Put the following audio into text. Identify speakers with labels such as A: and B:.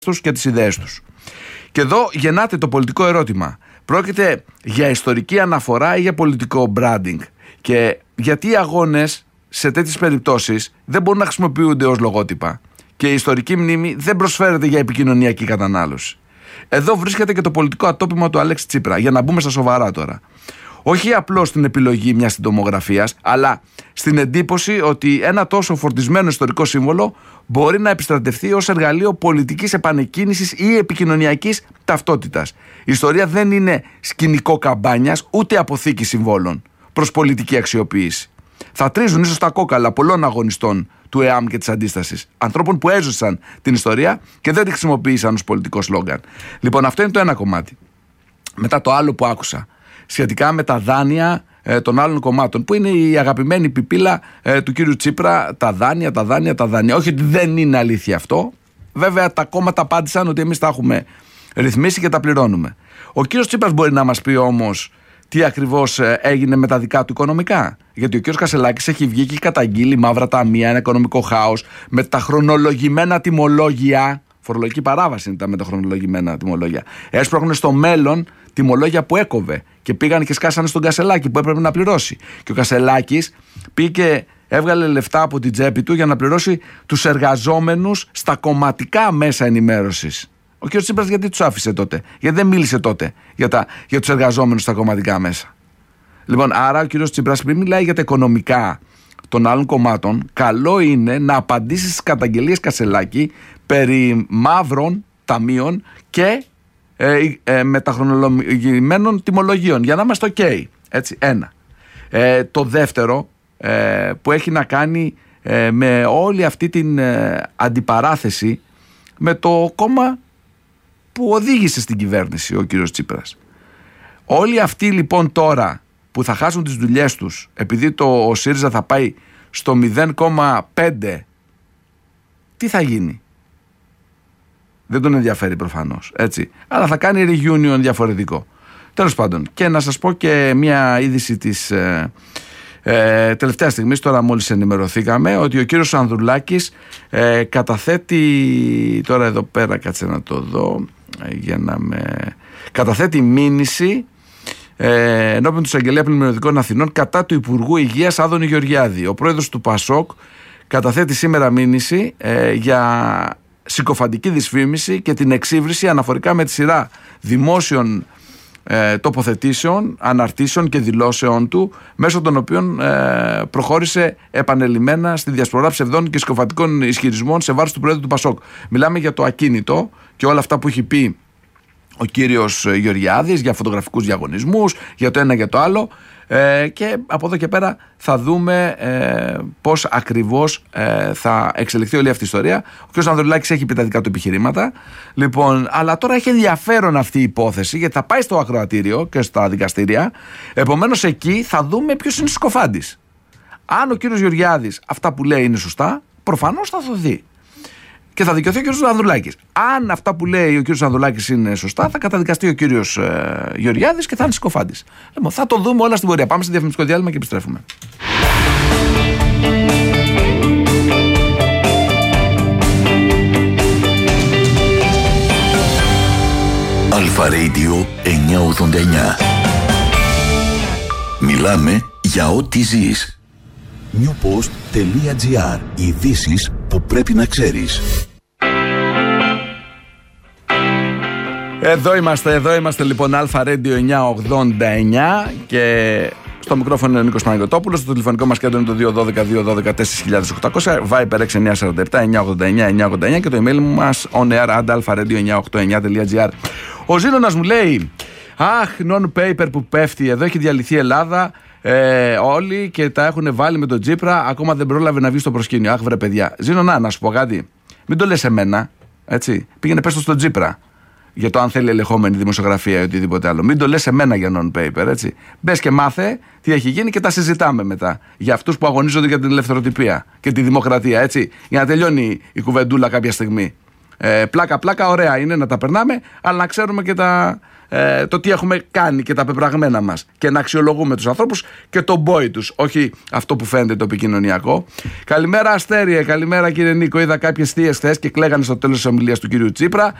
A: τους και τις ιδέες τους. Και εδώ γεννάται το πολιτικό ερώτημα. Πρόκειται για ιστορική αναφορά ή για πολιτικό branding? Και γιατί οι αγώνες σε τέτοιες περιπτώσεις δεν μπορούν να χρησιμοποιούνται ως λογότυπα και η ιστορική μνήμη δεν προσφέρεται για επικοινωνιακή κατανάλωση? Εδώ βρίσκεται και το πολιτικό ατόπιμα του Αλέξη Τσίπρα, για να μπούμε στα σοβαρά τώρα. Όχι απλώς στην επιλογή μιας συντομογραφίας, αλλά στην εντύπωση ότι ένα τόσο φορτισμένο ιστορικό σύμβολο μπορεί να επιστρατευτεί ως εργαλείο πολιτικής επανεκκίνησης ή επικοινωνιακής ταυτότητας. Η ιστορία δεν είναι σκηνικό καμπάνιας, ούτε αποθήκη συμβόλων προς πολιτική αξιοποίηση. Θα τρίζουν ίσως τα κόκαλα πολλών αγωνιστών του ΕΑΜ και της αντίστασης, ανθρώπων που έζησαν την ιστορία και δεν τη χρησιμοποίησαν ως πολιτικό σλόγγαν. Λοιπόν, αυτό είναι το ένα κομμάτι. Μετά το άλλο που άκουσα, σχετικά με τα δάνεια των άλλων κομμάτων, που είναι η αγαπημένη πιπίλα του κύριου Τσίπρα, τα δάνεια. Όχι ότι δεν είναι αλήθεια αυτό. Βέβαια τα κόμματα απάντησαν ότι εμείς τα έχουμε ρυθμίσει και τα πληρώνουμε. Ο κύριος Τσίπρας μπορεί να μας πει όμως τι ακριβώς έγινε με τα δικά του οικονομικά? Γιατί ο κύριος Κασσελάκης έχει βγει και έχει καταγγείλει μαύρα ταμεία, ένα οικονομικό χάος, με τα χρονολογημένα τιμολόγια. Φορολογική παράβαση είναι τα με τα χρονολογημένα τιμολόγια. Έσπρωχνε στο μέλλον τιμολόγια που έκοβε και πήγαν και σκάσανε στον Κασσελάκη που έπρεπε να πληρώσει. Και ο Κασσελάκης πήγε, έβγαλε λεφτά από την τσέπη του για να πληρώσει τους εργαζόμενους στα κομματικά μέσα ενημέρωσης. Ο κ. Τσίπρας γιατί τους άφησε τότε? Γιατί δεν μίλησε τότε για τους εργαζόμενους στα κομματικά μέσα? Λοιπόν, άρα ο κ. Τσίπρας, πριν μιλάει για τα οικονομικά των άλλων κομμάτων, καλό είναι να απαντήσει στις καταγγελίες Κασσελάκη περί μαύρων ταμείων και μεταχρονολογημένων τιμολογίων, για να είμαστε ok. Έτσι, ένα. Το δεύτερο που έχει να κάνει με όλη αυτή την αντιπαράθεση με το κόμμα που οδήγησε στην κυβέρνηση ο κύριος Τσίπρας. Όλοι αυτοί λοιπόν τώρα που θα χάσουν τις δουλειές τους επειδή ο ΣΥΡΙΖΑ θα πάει στο 0,5, τι θα γίνει? Δεν τον ενδιαφέρει προφανώς, έτσι. Αλλά θα κάνει reunion διαφορετικό. Τέλος πάντων, και να σας πω και μια είδηση της τελευταία στιγμής, τώρα μόλις ενημερωθήκαμε, ότι ο κύριος Ανδρουλάκης καταθέτει, τώρα εδώ πέρα κάτσε να το δω, καταθέτει μήνυση ενώπιον του Εισαγγελέα Πλημμυρωτικών Αθηνών κατά του Υπουργού Υγείας Άδωνη Γεωργιάδη. Ο πρόεδρος του ΠΑΣΟΚ καταθέτει σήμερα μήνυση για συκοφαντική δυσφήμιση και την εξύβριση αναφορικά με τη σειρά δημόσιων τοποθετήσεων, αναρτήσεων και δηλώσεων του, μέσω των οποίων προχώρησε επανελειμμένα στη διασπορά ψευδών και συκοφαντικών ισχυρισμών σε βάρος του Προέδρου του ΠΑΣΟΚ. Μιλάμε για το ακίνητο και όλα αυτά που έχει πει ο κύριος Γεωργιάδης για φωτογραφικούς διαγωνισμούς, για το ένα για το άλλο, και από εδώ και πέρα θα δούμε πώς ακριβώς θα εξελιχθεί όλη αυτή η ιστορία. Ο κ. Ανδρουλάκης έχει πει τα δικά του επιχειρήματα, λοιπόν, αλλά τώρα έχει ενδιαφέρον αυτή η υπόθεση, γιατί θα πάει στο ακροατήριο και στα δικαστήρια. Επομένως εκεί θα δούμε ποιος είναι συκοφάντης. Αν ο κ. Γεωργιάδης αυτά που λέει είναι σωστά, προφανώς θα δοθεί και θα δικαιωθεί ο κ. Ανδρουλάκης. Αν αυτά που λέει ο κ. Ανδρουλάκης είναι σωστά, θα καταδικαστεί ο κ. Γεωργιάδης και θα είναι συκοφάντης. Λοιπόν, θα το δούμε όλα στην πορεία. Πάμε σε διαφημιστικό διάλειμμα και επιστρέφουμε.
B: Αλφα Radio 989. Μιλάμε για ό,τι ζεις. newpost.gr. Ειδήσεις που πρέπει να ξέρεις.
A: Εδώ είμαστε λοιπόν, Αλφα Radio 989 και στο μικρόφωνο είναι ο Νίκος Παναγιωτόπουλος. Το τηλεφωνικό μας κέντρο είναι το 212-212-4800, Viper 6947-989-989 και το email μας onair@alpha-radio989.gr. Ο Ζήνωνας μου λέει, αχ, non-paper που πέφτει, εδώ έχει διαλυθεί η Ελλάδα, όλοι και τα έχουν βάλει με τον Τσίπρα, ακόμα δεν πρόλαβε να βγει στο προσκήνιο. Αχ, βρε παιδιά. Ζήνωνα, να σου πω κάτι, μην το λες εμένα, έτσι. Πήγαινε πες το στον Τσίπρα για το αν θέλει ελεγχόμενη δημοσιογραφία ή οτιδήποτε άλλο. Μην το λες εμένα για non-paper, έτσι. Μπες και μάθε τι έχει γίνει και τα συζητάμε μετά. Για αυτούς που αγωνίζονται για την ελευθεροτυπία και τη δημοκρατία, έτσι. Για να τελειώνει η κουβεντούλα κάποια στιγμή. Πλάκα, ωραία είναι να τα περνάμε, αλλά να ξέρουμε και το τι έχουμε κάνει και τα πεπραγμένα μας. Και να αξιολογούμε τους ανθρώπους και τον boy τους, όχι αυτό που φαίνεται το επικοινωνιακό. Καλημέρα Αστέριε, καλημέρα κύριε Νίκο. Είδα κάποιες θείες χθες και κλαίγανε στο τέλος της ομιλίας του κύριου Τσίπρα.